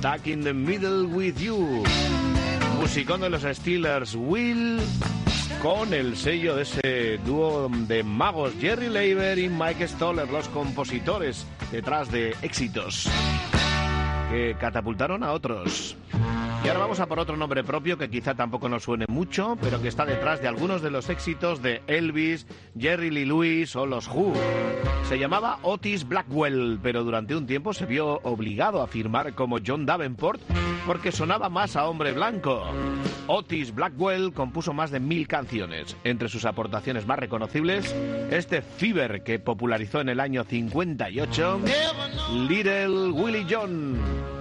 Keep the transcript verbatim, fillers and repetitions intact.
Stuck in the Middle with You. Musicón de los Steelers, Will, con el sello de ese dúo de magos, Jerry Leiber y Mike Stoller, los compositores detrás de éxitos que catapultaron a otros. Y ahora vamos a por otro nombre propio que quizá tampoco nos suene mucho, pero que está detrás de algunos de los éxitos de Elvis, Jerry Lee Lewis o los Who. Se llamaba Otis Blackwell, pero durante un tiempo se vio obligado a firmar como John Davenport porque sonaba más a hombre blanco. Otis Blackwell compuso más de mil canciones. Entre sus aportaciones más reconocibles, este Fever que popularizó en el año cincuenta y ocho, Little Willie John.